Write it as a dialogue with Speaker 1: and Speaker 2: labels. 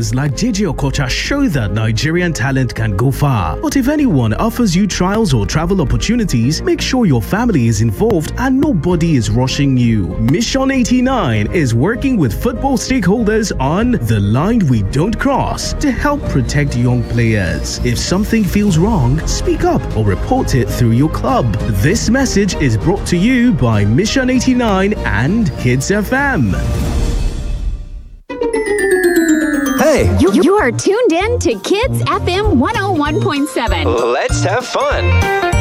Speaker 1: players like JJ Okocha show that Nigerian talent can go far. But if anyone offers you trials or travel opportunities, make sure your family is involved and nobody is rushing you. Mission 89 is working with football stakeholders on The Line We Don't Cross to help protect young players. If something feels wrong, speak up or report it through your club. This message is brought to you by Mission 89 and Kids FM.
Speaker 2: Hey!
Speaker 3: You are tuned in to Kids FM 101.7.
Speaker 2: Let's have fun!